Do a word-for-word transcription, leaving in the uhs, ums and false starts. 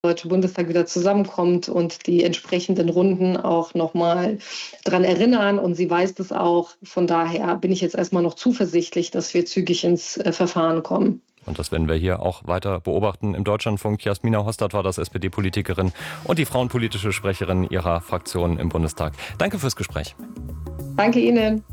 Deutsche Bundestag wieder zusammenkommt und die entsprechenden Runden auch nochmal dran erinnern. Und sie weiß das auch. Von daher bin ich jetzt erstmal noch zuversichtlich, dass wir zügig ins äh, Verfahren kommen. Und das werden wir hier auch weiter beobachten. Im Deutschlandfunk Jasmina Hostad war das, S P D-Politikerin und die frauenpolitische Sprecherin ihrer Fraktion im Bundestag. Danke fürs Gespräch. Danke Ihnen.